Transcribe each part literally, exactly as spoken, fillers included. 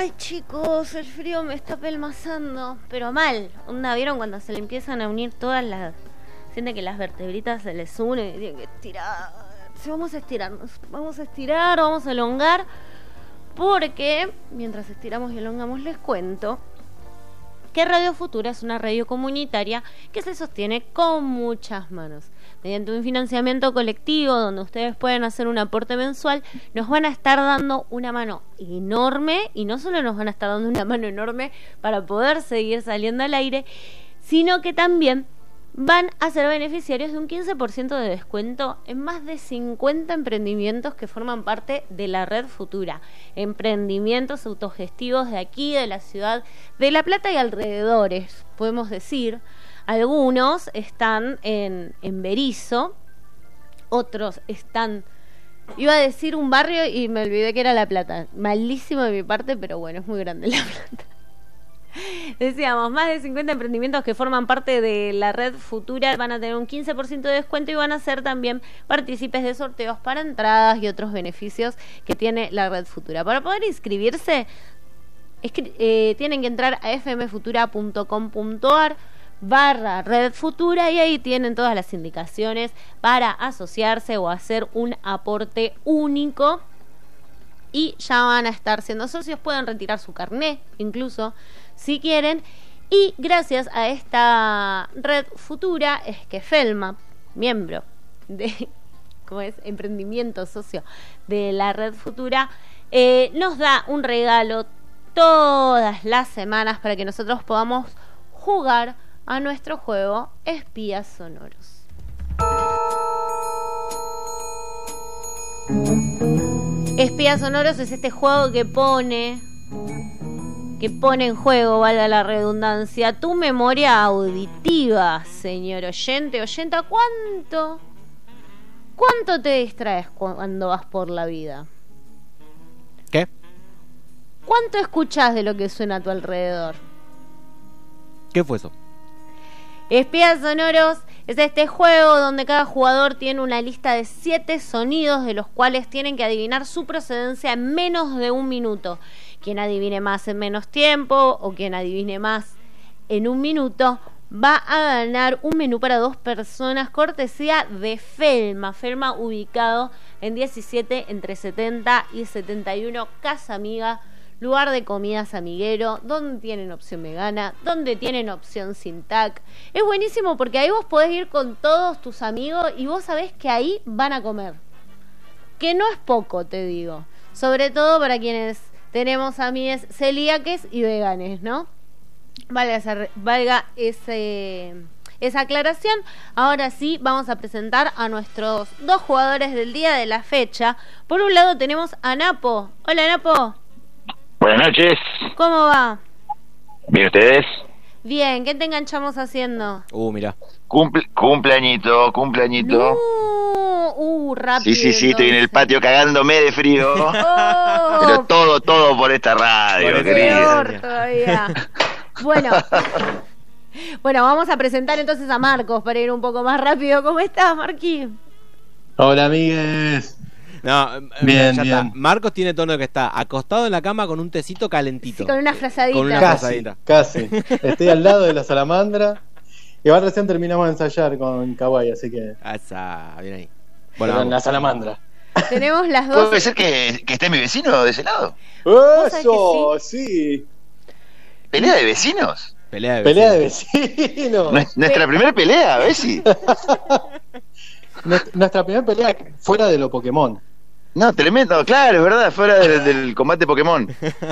Ay, chicos, el frío me está pelmazando. Pero mal. Onda, ¿vieron cuando se le empiezan a unir todas las... Siente que las vertebritas se les unen y tienen que estirar. Sí, vamos a estirarnos. Vamos a estirar, vamos a elongar. Porque, mientras estiramos y elongamos, les cuento que Radio Futura es una radio comunitaria que se sostiene con muchas manos. Mediante un financiamiento colectivo donde ustedes pueden hacer un aporte mensual, nos van a estar dando una mano enorme, y no solo nos van a estar dando una mano enorme para poder seguir saliendo al aire, sino que también van a ser beneficiarios de un quince por ciento de descuento en más de cincuenta emprendimientos que forman parte de la Red Futura. Emprendimientos autogestivos de aquí, de la ciudad de La Plata y alrededores, podemos decir. Algunos están en, en Berisso, otros están... Iba a decir un barrio y me olvidé que era La Plata. Malísimo de mi parte, pero bueno, es muy grande La Plata. Decíamos, más de cincuenta emprendimientos que forman parte de la Red Futura van a tener un quince por ciento de descuento y van a ser también partícipes de sorteos para entradas y otros beneficios que tiene la Red Futura. Para poder inscribirse, escri- eh, tienen que entrar a fmfutura.com.ar barra Red Futura y ahí tienen todas las indicaciones para asociarse o hacer un aporte único. Y ya van a estar siendo socios, pueden retirar su carné incluso si quieren. Y gracias a esta Red Futura es que Felma, miembro de ¿cómo es? Emprendimiento socio de la Red Futura, eh, nos da un regalo todas las semanas para que nosotros podamos jugar a nuestro juego Espías Sonoros. Espías Sonoros es este juego que pone que pone en juego, valga la redundancia, tu memoria auditiva, señor oyente, oyenta. ¿Cuánto? ¿Cuánto te distraes cuando vas por la vida? ¿Qué? ¿Cuánto escuchás de lo que suena a tu alrededor? ¿Qué fue eso? Espías Sonoros es este juego donde cada jugador tiene una lista de siete sonidos de los cuales tienen que adivinar su procedencia en menos de un minuto. Quien adivine más en menos tiempo o quien adivine más en un minuto va a ganar un menú para dos personas cortesía de Felma. Felma ubicado en diecisiete entre setenta y setenta y uno Casa Amiga, lugar de comidas amiguero, donde tienen opción vegana, donde tienen opción sin tac. Es buenísimo porque ahí vos podés ir con todos tus amigos y vos sabés que ahí van a comer. Que no es poco, te digo. Sobre todo para quienes tenemos amigues celíaques y veganes, ¿no? Valga esa, valga ese, esa aclaración. Ahora sí, vamos a presentar a nuestros dos jugadores del día de la fecha. Por un lado tenemos a Napo. Hola, Napo. Buenas noches. ¿Cómo va? Bien, ¿ustedes? Bien, ¿qué te enganchamos haciendo? Uh, mirá. Cumple, cumpleañito, cumpleañito. No, uh, rápido. Sí, sí, sí, estoy en el patio cagándome de frío. Oh, Pero todo, todo por esta radio, por querida. peor todavía. Bueno, bueno, vamos a presentar entonces a Marcos para ir un poco más rápido. ¿Cómo estás, Marquí? Hola, amigues. No, Bien, ya bien. está. Marcos tiene tono que está acostado en la cama con un tecito calentito. Sí, con una frazadita. Con una Casi, frazadita. casi. Estoy al lado de la salamandra. Y ahora recién terminamos de ensayar con Kawaii, así que... Ah, esa, bien ahí. Bueno, en la salamandra. Tenemos las dos. ¿Puede ser que, que esté mi vecino de ese lado? sabés ¡Eso! Sí. ¿Pelea de vecinos? Pelea de Pelea de vecinos. vecinos. Nues- Nuestra primera pelea, Bessi. Nuestra, nuestra primera pelea fuera de lo Pokémon. No, tremendo, claro, es verdad, fuera del, del combate Pokémon.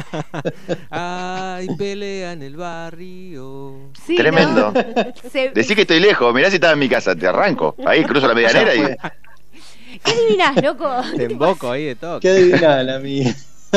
Ay, pelea en el barrio. Sí, Tremendo. ¿no? Se- Decí que estoy lejos, mirá si estaba en mi casa, te arranco. Ahí cruzo la medianera y... ¿Qué adivinás, loco? Te emboco ahí de todo. Qué adivinada la mía.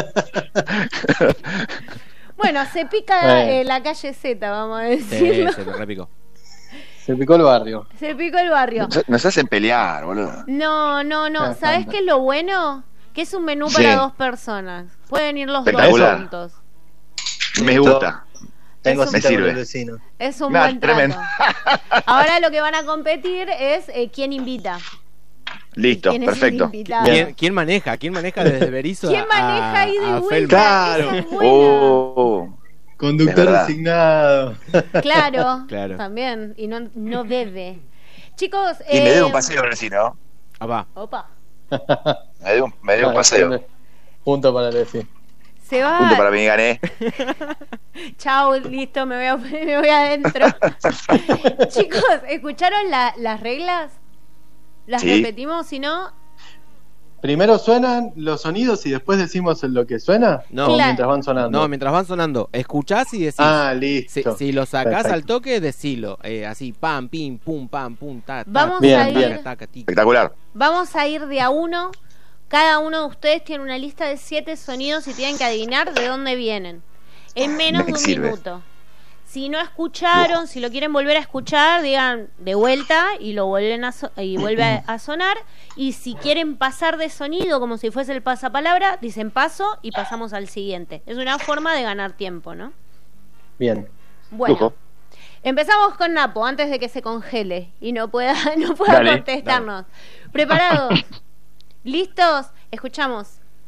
Bueno, se pica Bueno. eh, la calle Z, vamos a Sí, decirlo. se lo repicó. Se picó el barrio. Se picó el barrio. Nos- Nos hacen pelear, boludo. No, no, no. Ah, ¿Sabés tanta. qué es lo bueno? Que es un menú Sí. para dos personas. Pueden ir los dos Espectacular. juntos. Me gusta. Tengo Es un- cita Me con sirve. el vecino. Es un Nah, buen trato. tremendo. Ahora lo que van a competir es eh, quién invita. Listo, ¿Quién es el perfecto. invitado? ¿Quién, quién maneja? ¿Quién maneja desde Berizo ¿Quién a- maneja ahí de a vuelta? Felma? Claro. Esa es buena. Oh, Es Conductor verdad. designado. Claro, Claro. también. Y no, no bebe. Chicos, y me eh, debo un paseo ahora sí, ¿no? Ah, va. Opa. Me debo, un- me debo un paseo. Punto para Lefi. Se va. Punto para mí, gané. Chau, listo, me voy, a, me voy adentro. Chicos, ¿escucharon la- las reglas? ¿Las Sí. repetimos? Si no, Primero suenan los sonidos y después decimos lo que suena. No. O Claro. mientras van sonando. No, mientras van sonando, escuchás y decís. Ah, Si, listo. si lo sacás Perfecto. al toque, decilo. Eh, así, pam, pim, pum, pam, pum, ta, ta, Vamos Bien, a ir, bien. taca, taca, tic. Espectacular. vamos a ir de a uno. Cada uno de ustedes tiene una lista de siete sonidos y tienen que adivinar de dónde vienen. En menos Me de un sirve. minuto. Si no escucharon, si lo quieren volver a escuchar, digan de vuelta y lo vuelven a so- y vuelve a, a sonar. Y si quieren pasar de sonido como si fuese el pasapalabra, dicen paso y pasamos al siguiente. Es una forma de ganar tiempo, ¿no? Bien. Bueno, Lujo. empezamos con Napo antes de que se congele y no pueda, no pueda Dale, contestarnos. ¿Preparados? ¿Listos? Escuchamos.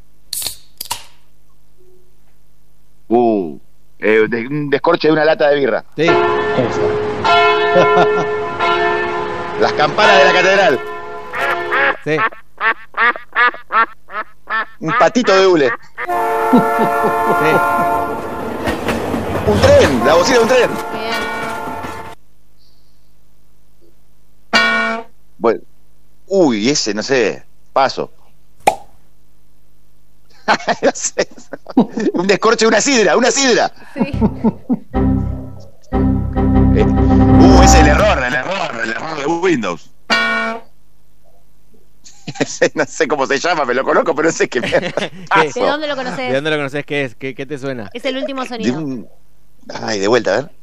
Uh, eh, de- un descorche de una lata de birra. Sí. Eso. Las campanas de la catedral. Sí. Un patito de hule. Sí. Un tren, la bocina de un tren. Bien. Bueno. Uy, ese, no sé. Paso. No sé. Un descorche de una sidra, una sidra. Sí. Eh, uh, ese es el error, el error, el error de Windows. Ese no sé cómo se llama, me lo conozco, pero sé que ¿De paso. dónde lo conoces? ¿De dónde lo conoces? ¿Qué es? ¿Qué, qué te suena? Es el último De sonido. un- Ay, de vuelta, a ver.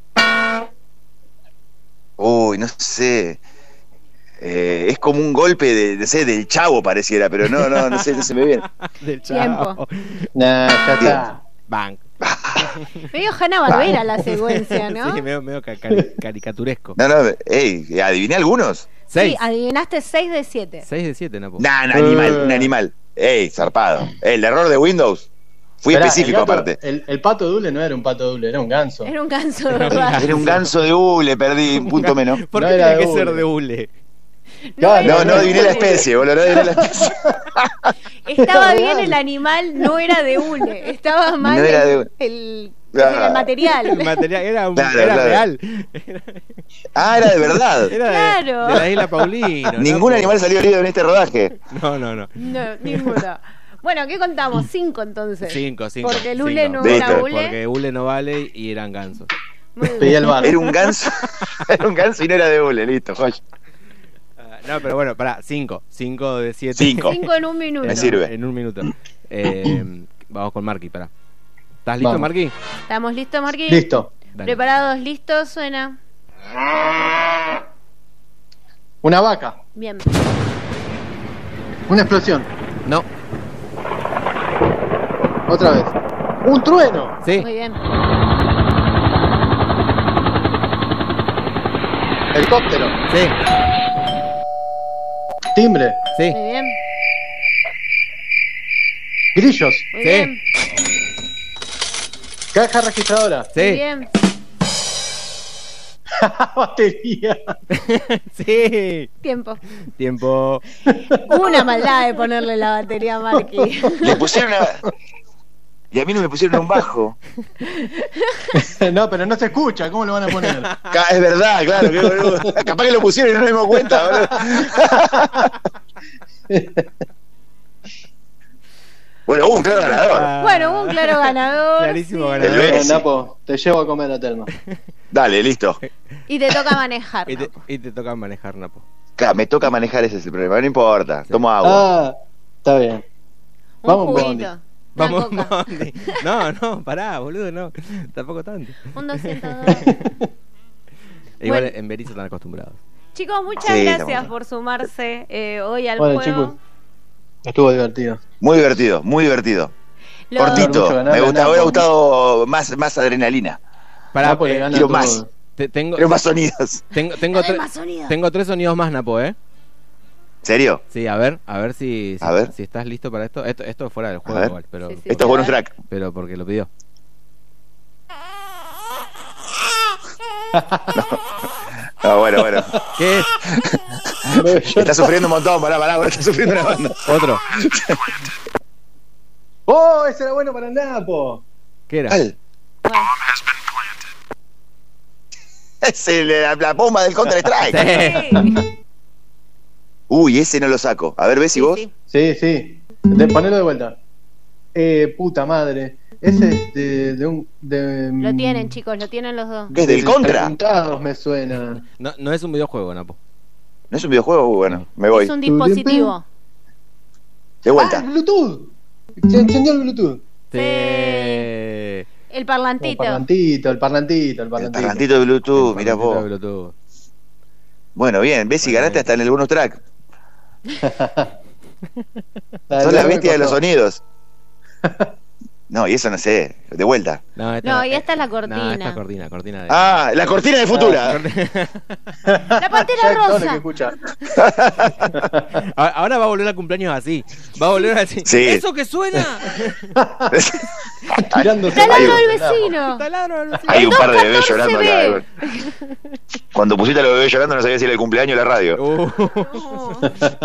Uy, no sé. Eh, es como un golpe de, de sé, del Chavo pareciera, pero no, no, no sé, no se me viene. Del Tiempo. chavo. Nah, ya está. Bang. Medio Hanna Barbera la secuencia, ¿no? Sí, medio, medio ca- cari- caricaturesco. No, no, ey, adiviné algunos. Seis. Sí, adivinaste seis de siete. Seis de siete, Napo. Nah, un animal, un animal. Ey, zarpado. Ey, el error de Windows. Fui Esperá, específico el gato- aparte. El, el pato dule no era un pato dule, era un ganso. Era un ganso de verdad. Era un ganso de hule, perdí un punto menos. ¿Por No qué era tiene de que ser hule. de hule? Claro, No, no adiviné la especie, boludo, no adiviné la especie. Estaba Era bien real. el animal, no era de hule. Estaba mal No era de el, hule. el, Ah. el material. El material era, un- Claro, era claro. real. Ah, era de verdad. Era de- Claro. de, la isla Paulino. Ningún Napo. animal salió herido en este rodaje. No, no, no. No, ninguno. Bueno, ¿qué contamos? Cinco entonces. Cinco, cinco. Porque el hule cinco. no era Listo. hule. Porque hule no vale y eran gansos. Muy bien. Pedí el bar. Era un ganso. Era un ganso y no era de hule, listo, joya. Ah, no, pero bueno, pará, cinco. Cinco de siete. Cinco. Cinco en un minuto. Me sirve. En un minuto. Eh, vamos con Marky, pará. ¿Estás listo, Vamos. Marky? ¿Estamos listos, Marquín? Listo. Dale. ¿Preparados? ¿Listos? Suena. Una vaca. Bien. Una explosión. No. Otra vez. Un trueno. Sí. Muy bien. Helicóptero. Sí. Timbre. Sí. Muy bien. Grillos. Muy Sí. bien. Caja registradora. Muy Sí. bien. Batería. Sí. Tiempo. Tiempo. Una maldad de ponerle la batería a Marqui. Le pusieron una. Y a mí no me pusieron un bajo. No, pero no se escucha. ¿Cómo lo van a poner? Ca- Es verdad, claro. qué boludo. Capaz que lo pusieron y no nos dimos cuenta, boludo. Bueno, hubo un claro ganador. Ah, Bueno, hubo un claro ganador. Clarísimo sí. ganador. El Bueno, Messi. Napo, te llevo a comer a Telma. Dale, listo. Y te toca manejar. Y ¿no? te, y te toca manejar, Napo. Claro, me toca manejar, ese es el problema. No importa, tomo agua. Ah, está bien. Un Vamos, juguito. Bondi. Una Vamos, coca. Bondi. No, no, pará, boludo, no. Tampoco tanto. Un doscientos dólares. Igual Bueno. en Berizo están acostumbrados. Chicos, muchas Sí, gracias estamos- por sumarse eh, hoy al Bueno, juego. chicos. Estuvo divertido. Muy divertido, muy divertido. Lo- Cortito. Mucho ganar, Me gusta, ganar, hubiera Bondi. gustado más, más adrenalina. Pará, Napo le eh, gana quiero todo. más. te- tengo, Quiero más sonidos. tengo, tengo, Dale tre- más sonido. tengo tres sonidos más, Napo, ¿eh? ¿Serio? Sí, a ver, a ver si, si, A ver. si estás listo para esto. Esto, esto es fuera del A juego ver. igual, pero, Sí, sí. Esto es bonus track. pero porque lo pidió. No, bueno, bueno. ¿Qué es? Está sufriendo un montón, pará, pará, está sufriendo una banda. Otro. ¡Oh, ese era bueno para el Napo! ¿Qué era? ¿Cuál? Bueno, Es el- la, la bomba del Counter Strike. sí. Uy, ese no lo saco. A ver, ¿ves si Sí, vos? sí. Sí, sí. De, ponelo de vuelta. Eh, puta madre. Ese es de, de un. De, Lo tienen, chicos, lo tienen los dos. ¿Qué es del de Contra? Preguntados me suena. No, no es un videojuego, Napo. ¿No es un videojuego? Uh, bueno, me voy. Es un dispositivo. De ¡Ah, vuelta. el Bluetooth! Se encendió el Bluetooth. Sí. El El parlantito. parlantito, el parlantito, el El parlantito. parlantito de Bluetooth, mirá El vos. parlantito de Bluetooth. Bueno, bien, ves si Bueno, ganaste bien. hasta en el bonus track. La Son de las me bestias de los costó. sonidos. No, y eso no sé. De vuelta. No, No, y esta es la cortina. No, esta es cortina, cortina de... Ah, la cortina de Futura. La pantera Ya es todo lo que rosa. escucha. A- Ahora va a volver al cumpleaños así. Va a volver así. Sí. ¿Eso que suena? Tirándose Está al Hay lado un- del vecino. Taladro al vecino. Hay un El par de bebés dos catorce llorando acá. ve. Cuando pusiste a los bebés llorando no sabía si era el cumpleaños o la radio. Uh. No.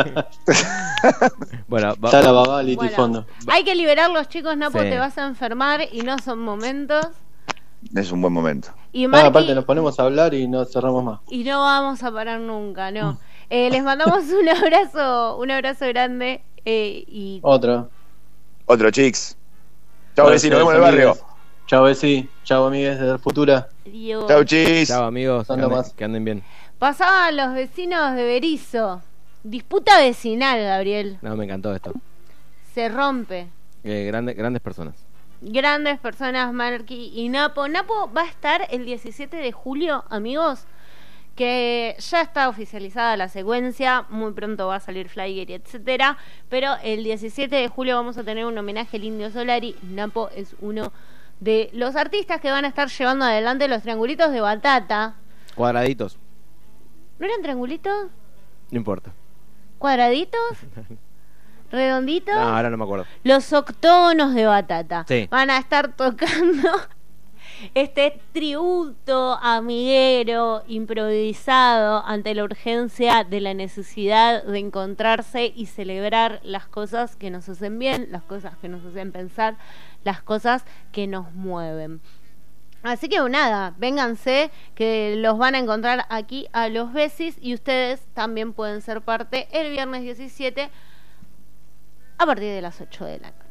Bueno, va- Está la babali Bueno, y fondo. hay que liberarlos, chicos, no, porque Sí. te vas a enfermar y no son momentos. Es un buen momento. Y No, Marqui- aparte nos ponemos a hablar y no cerramos más. y no vamos a parar nunca, no. Eh, les mandamos un abrazo, un abrazo grande eh, y Otro. Otro, chicos. Chao, Bueno, vecino, nos vemos en el amigues. barrio. Chao, Besi. Chao, amigues de Futura. adiós. Chao, chis. Chao, amigos. Que Anda anden, más. que anden bien. Pasaban los vecinos de Berizo. Disputa vecinal, Gabriel. No, me encantó esto. Se rompe. Eh, grande- grandes personas. Grandes personas, Marqui y Napo. Napo va a estar el diecisiete de julio, amigos, que ya está oficializada la secuencia, muy pronto va a salir Flyer y etcétera, pero el diecisiete de julio vamos a tener un homenaje al Indio Solari. Napo es uno de los artistas que van a estar llevando adelante los triangulitos de batata. Cuadraditos. ¿No eran triangulitos? No importa. ¿Cuadraditos? ¿Redonditos? No, ahora no me acuerdo. Los octógonos de batata Sí. van a estar tocando este tributo amiguero improvisado ante la urgencia de la necesidad de encontrarse y celebrar las cosas que nos hacen bien, las cosas que nos hacen pensar, las cosas que nos mueven. Así que nada, vénganse, que los van a encontrar aquí a los Besis y ustedes también pueden ser parte el viernes diecisiete a partir de las ocho de la noche.